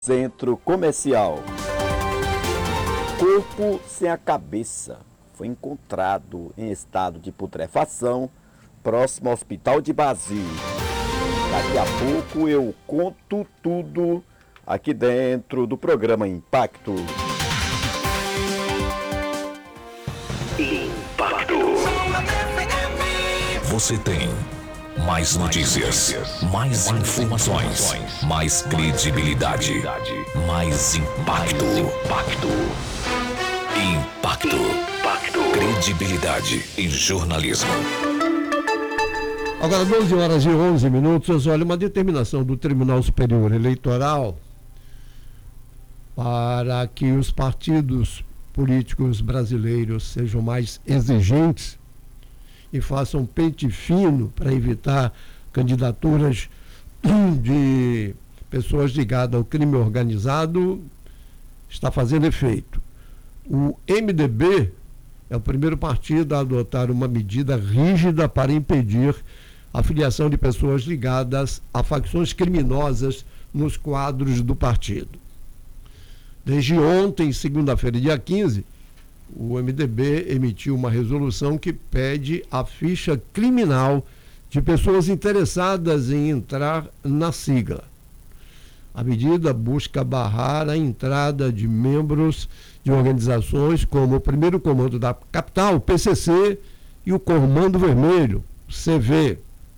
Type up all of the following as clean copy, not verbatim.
Centro comercial. Corpo sem a cabeça foi encontrado em estado de putrefação próximo ao Hospital de Bazil. Daqui a pouco eu conto tudo aqui dentro do programa Impacto. Impacto. Você tem mais notícias, mais informações, mais credibilidade, mais impacto. Impacto. Credibilidade em jornalismo. Agora, 12h11, olha, uma determinação do Tribunal Superior Eleitoral para que os partidos políticos brasileiros sejam mais exigentes e façam pente fino para evitar candidaturas de pessoas ligadas ao crime organizado, está fazendo efeito. O MDB é o primeiro partido a adotar uma medida rígida para impedir a filiação de pessoas ligadas a facções criminosas nos quadros do partido. Desde ontem, segunda-feira, dia 15, o MDB emitiu uma resolução que pede a ficha criminal de pessoas interessadas em entrar na sigla. A medida busca barrar a entrada de membros de organizações como o Primeiro Comando da Capital, o PCC, e o Comando Vermelho, CV.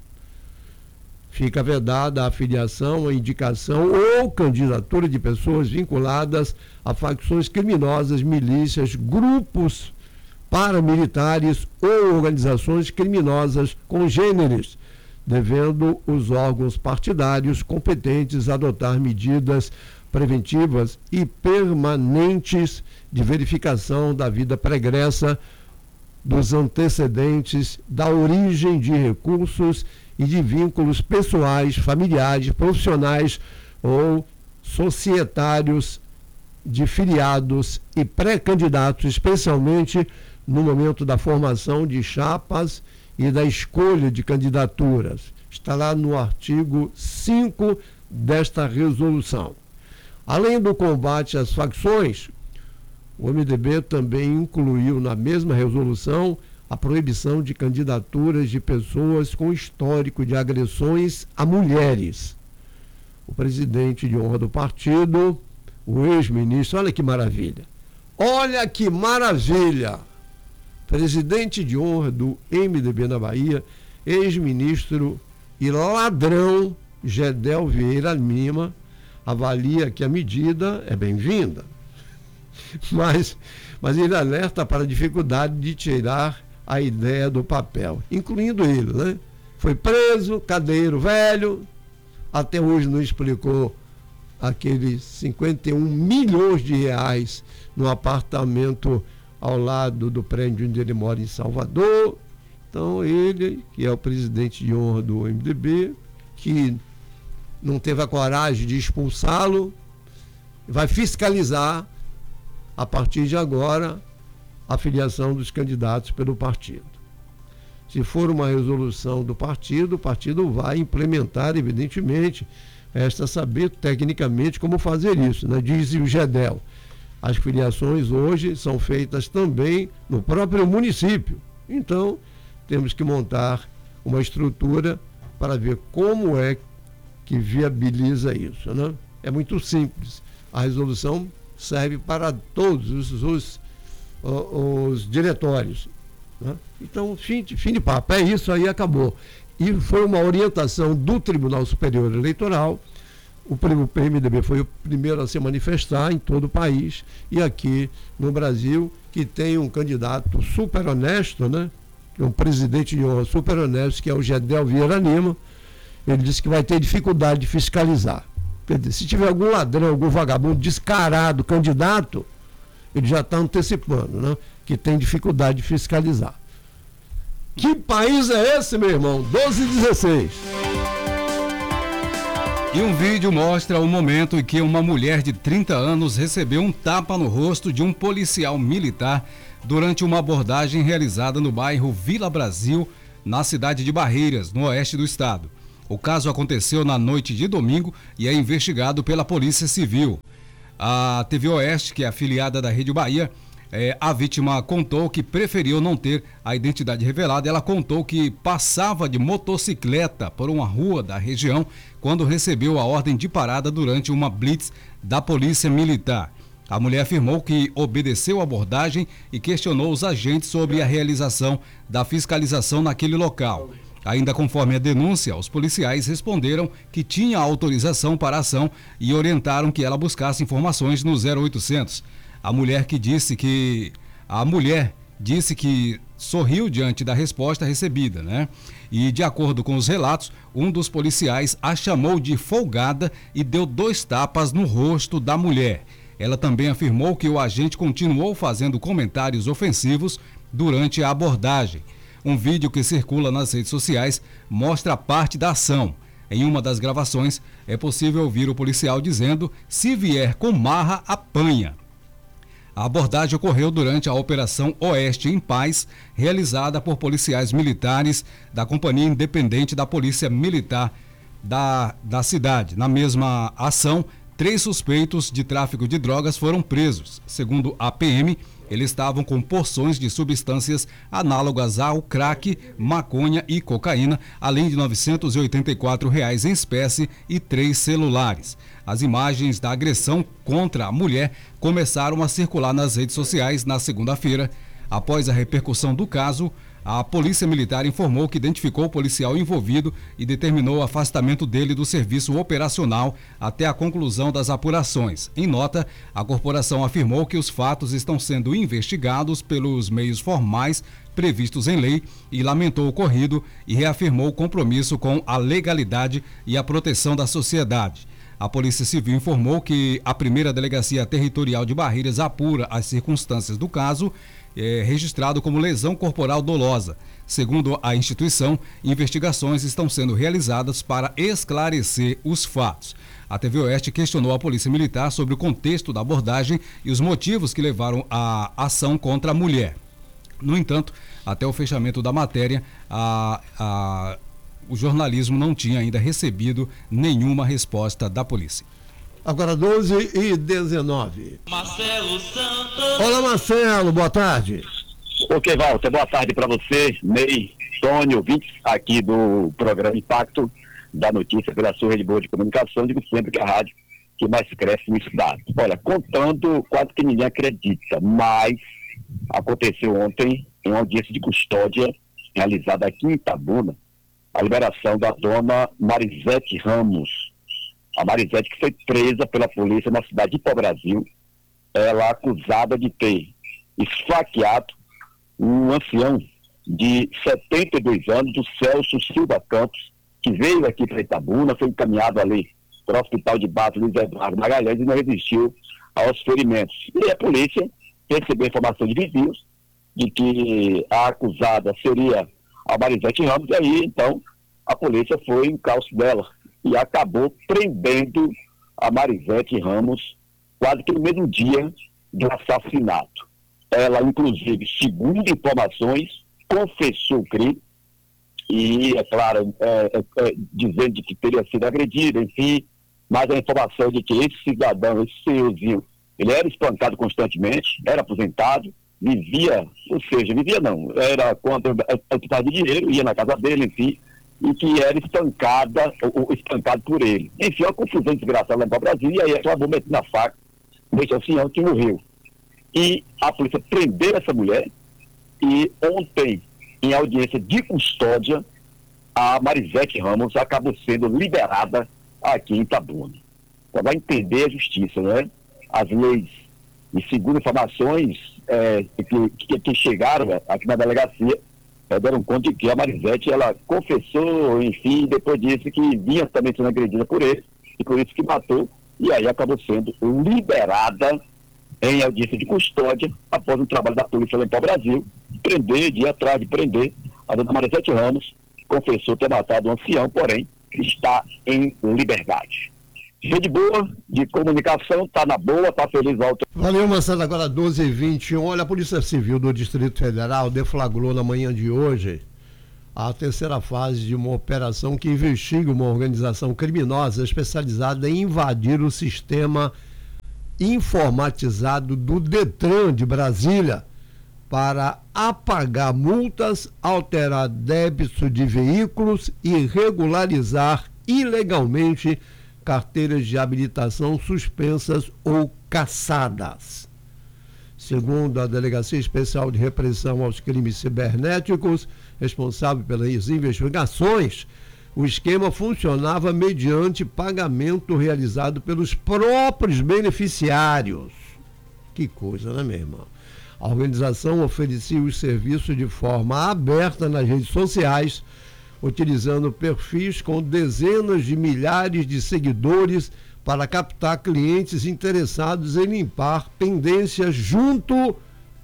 Fica vedada a afiliação, a indicação ou candidatura de pessoas vinculadas a facções criminosas, milícias, grupos paramilitares ou organizações criminosas congêneres, devendo os órgãos partidários competentes adotar medidas preventivas e permanentes de verificação da vida pregressa, dos antecedentes, da origem de recursos e de vínculos pessoais, familiares, profissionais ou societários de filiados e pré-candidatos, especialmente no momento da formação de chapas e da escolha de candidaturas. Está lá no artigo 5 desta resolução. Além do combate às facções, o MDB também incluiu na mesma resolução a proibição de candidaturas de pessoas com histórico de agressões a mulheres. O presidente de honra do partido, o ex-ministro, olha que maravilha, presidente de honra do MDB na Bahia, ex-ministro e ladrão Gedel Vieira Lima, avalia que a medida é bem-vinda, mas ele alerta para a dificuldade de tirar a ideia do papel, incluindo ele, né? Foi preso, cadeiro velho, até hoje não explicou aqueles 51 milhões de reais no apartamento ao lado do prédio onde ele mora em Salvador. Então ele, que é o presidente de honra do MDB, que não teve a coragem de expulsá-lo, vai fiscalizar a partir de agora a filiação dos candidatos pelo partido. Se for uma resolução do partido, o partido vai implementar, evidentemente, resta saber tecnicamente como fazer isso, né? Diz o Gedel. As filiações hoje são feitas também no próprio município. Então, temos que montar uma estrutura para ver como é que viabiliza isso, né? É muito simples. A resolução serve para todos os diretórios, né? Então, fim de papo, é isso aí, acabou. E foi uma orientação do Tribunal Superior Eleitoral. O PMDB foi o primeiro a se manifestar em todo o país e aqui no Brasil, que tem um candidato super honesto, né? Um presidente de honra super honesto, que é o Gedel Vieira Lima. Ele disse que vai ter dificuldade de fiscalizar. Quer dizer, se tiver algum ladrão, algum vagabundo descarado, candidato, ele já está antecipando, né? Que tem dificuldade de fiscalizar. Que país é esse, meu irmão? 12h16. E um vídeo mostra o momento em que uma mulher de 30 anos recebeu um tapa no rosto de um policial militar durante uma abordagem realizada no bairro Vila Brasil, na cidade de Barreiras, no oeste do estado. O caso aconteceu na noite de domingo e é investigado pela Polícia Civil. A TV Oeste, que é afiliada da Rede Bahia, a vítima contou que preferiu não ter a identidade revelada. Ela contou que passava de motocicleta por uma rua da região quando recebeu a ordem de parada durante uma blitz da Polícia Militar. A mulher afirmou que obedeceu a abordagem e questionou os agentes sobre a realização da fiscalização naquele local. Ainda conforme a denúncia, os policiais responderam que tinha autorização para a ação e orientaram que ela buscasse informações no 0800. A mulher disse que sorriu diante da resposta recebida, né? E de acordo com os relatos, um dos policiais a chamou de folgada e deu 2 tapas no rosto da mulher. Ela também afirmou que o agente continuou fazendo comentários ofensivos durante a abordagem. Um vídeo que circula nas redes sociais mostra parte da ação. Em uma das gravações, é possível ouvir o policial dizendo: "Se vier com marra, apanha". A abordagem ocorreu durante a Operação Oeste em Paz, realizada por policiais militares da Companhia Independente da Polícia Militar da cidade. Na mesma ação, 3 suspeitos de tráfico de drogas foram presos. Segundo a PM, eles estavam com porções de substâncias análogas ao crack, maconha e cocaína, além de R$ 984 em espécie e 3 celulares. As imagens da agressão contra a mulher começaram a circular nas redes sociais na segunda-feira. Após a repercussão do caso, a Polícia Militar informou que identificou o policial envolvido e determinou o afastamento dele do serviço operacional até a conclusão das apurações. Em nota, a corporação afirmou que os fatos estão sendo investigados pelos meios formais previstos em lei e lamentou o ocorrido e reafirmou o compromisso com a legalidade e a proteção da sociedade. A Polícia Civil informou que a primeira Delegacia Territorial de Barreiras apura as circunstâncias do caso, registrado como lesão corporal dolosa. Segundo a instituição, investigações estão sendo realizadas para esclarecer os fatos. A TV Oeste questionou a Polícia Militar sobre o contexto da abordagem e os motivos que levaram à ação contra a mulher. No entanto, até o fechamento da matéria, o jornalismo não tinha ainda recebido nenhuma resposta da polícia. Agora 12h19. Marcelo Santos. Olá, Marcelo, boa tarde. Ok, Walter, boa tarde para você, Ney, Tônio, ouvintes aqui do programa Impacto da Notícia pela sua rede boa de comunicação. Digo sempre que a rádio que mais cresce no estado. Olha, contando, quase que ninguém acredita, mas aconteceu ontem, em uma audiência de custódia realizada aqui em Itabuna, a liberação da dona Marisete Ramos. A Marisete, que foi presa pela polícia na cidade de Pau-Brasil, ela acusada de ter esfaqueado um ancião de 72 anos, o Celso Silva Campos, que veio aqui para Itabuna, foi encaminhado ali para o Hospital de Base Luiz Eduardo Magalhães e não resistiu aos ferimentos. E a polícia recebeu informação de vizinhos de que a acusada seria a Marisete Ramos, e aí, então, a polícia foi em calço dela e acabou prendendo a Marisete Ramos quase que no mesmo dia do assassinato. Ela, inclusive, segundo informações, confessou o crime e, é claro, dizendo que teria sido agredida, enfim, mas a informação de que esse cidadão, esse senhorzinho, ele era espancado constantemente, era aposentado, era quando precisava de dinheiro, ia na casa dele, enfim, e que era espancado por ele. Enfim, uma confusão desgraçada lá para o Brasil, e aí acabou metendo na faca desse ancião que morreu. E a polícia prendeu essa mulher, e ontem, em audiência de custódia, a Marisete Ramos acabou sendo liberada aqui em Itabuna. Então vai entender a justiça, né? As leis, e segundo informações que chegaram aqui na delegacia, deram conta de que a Marisete, ela confessou, enfim, depois disse que vinha também sendo agredida por ele, e por isso que matou, e aí acabou sendo liberada em audiência de custódia, após um trabalho da polícia lá em Pau-Brasil, ir atrás de prender a dona Marisete Ramos, confessou ter matado um ancião, porém, está em liberdade. Rede boa de comunicação, tá na boa, tá feliz, Walter. Valeu, Marcelo. Agora 12h21. Olha, a Polícia Civil do Distrito Federal deflagrou na manhã de hoje a terceira fase de uma operação que investiga uma organização criminosa especializada em invadir o sistema informatizado do Detran de Brasília para apagar multas, alterar débito de veículos e regularizar ilegalmente carteiras de habilitação suspensas ou cassadas. Segundo a Delegacia Especial de Repressão aos Crimes Cibernéticos, responsável pelas investigações, o esquema funcionava mediante pagamento realizado pelos próprios beneficiários. Que coisa, né, meu irmão? A organização oferecia os serviços de forma aberta nas redes sociais, utilizando perfis com dezenas de milhares de seguidores para captar clientes interessados em limpar pendências junto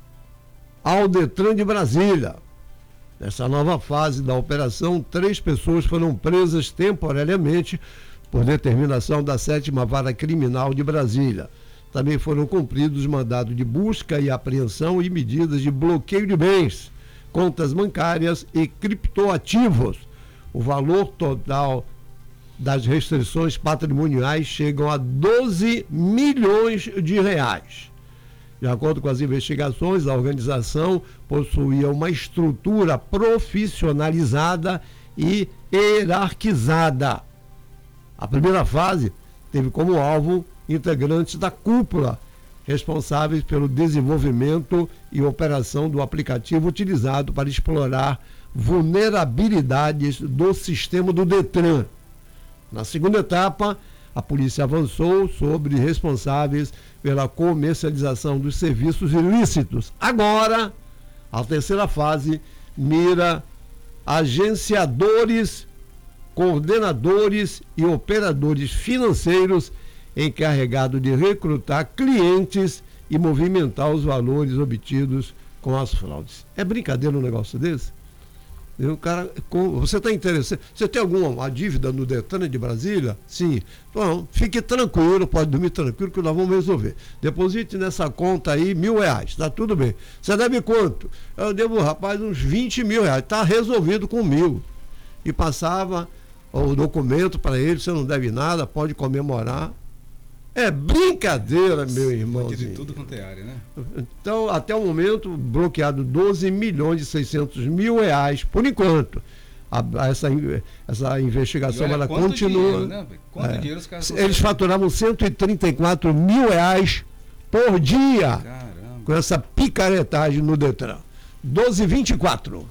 ao Detran de Brasília. Nessa nova fase da operação, 3 pessoas foram presas temporariamente por determinação da 7ª Vara Criminal de Brasília. Também foram cumpridos mandados de busca e apreensão e medidas de bloqueio de bens, contas bancárias e criptoativos. O valor total das restrições patrimoniais chegam a 12 milhões de reais. De acordo com as investigações, a organização possuía uma estrutura profissionalizada e hierarquizada. A primeira fase teve como alvo integrantes da cúpula, responsáveis pelo desenvolvimento e operação do aplicativo utilizado para explorar vulnerabilidades do sistema do Detran. Na segunda etapa, a polícia avançou sobre responsáveis pela comercialização dos serviços ilícitos. Agora, a terceira fase mira agenciadores, coordenadores e operadores financeiros encarregados de recrutar clientes e movimentar os valores obtidos com as fraudes. É brincadeira um negócio desse? O cara, você está interessado? Você tem alguma dívida no Detran de Brasília? Sim. Então, fique tranquilo, pode dormir tranquilo que nós vamos resolver. Deposite nessa conta aí R$1.000, está tudo bem. Você deve quanto? Eu devo, rapaz, uns R$20.000. Está resolvido com 1.000. E passava o documento para ele, você não deve nada, pode comemorar. É brincadeira, meu irmão. De tudo quanto é área, né? Então, até o momento, bloqueado 12 milhões e 600 mil reais, por enquanto. Essa investigação ela continua. Dinheiro, né? Quanto dinheiro os caras eles faturavam 134 mil reais por dia. Caramba. Com essa picaretagem no Detran. 12h24.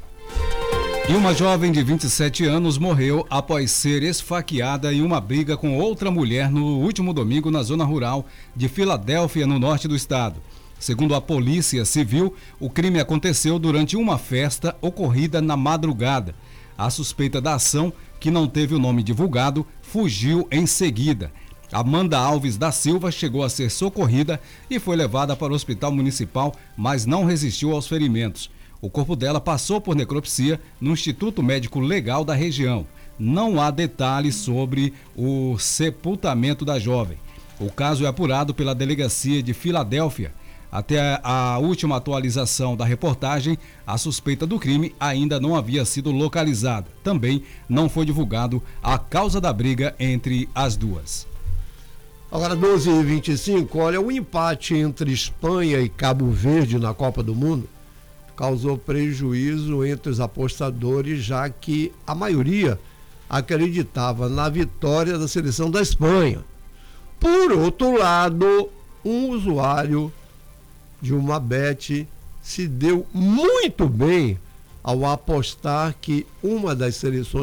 E uma jovem de 27 anos morreu após ser esfaqueada em uma briga com outra mulher no último domingo na zona rural de Filadélfia, no norte do estado. Segundo a Polícia Civil, o crime aconteceu durante uma festa ocorrida na madrugada. A suspeita da ação, que não teve o nome divulgado, fugiu em seguida. Amanda Alves da Silva chegou a ser socorrida e foi levada para o hospital municipal, mas não resistiu aos ferimentos. O corpo dela passou por necropsia no Instituto Médico Legal da região. Não há detalhes sobre o sepultamento da jovem. O caso é apurado pela Delegacia de Filadélfia. Até a última atualização da reportagem, a suspeita do crime ainda não havia sido localizada. Também não foi divulgado a causa da briga entre as duas. Agora, 12h25, olha, o empate entre Espanha e Cabo Verde na Copa do Mundo causou prejuízo entre os apostadores, já que a maioria acreditava na vitória da seleção da Espanha. Por outro lado, um usuário de uma bet se deu muito bem ao apostar que uma das seleções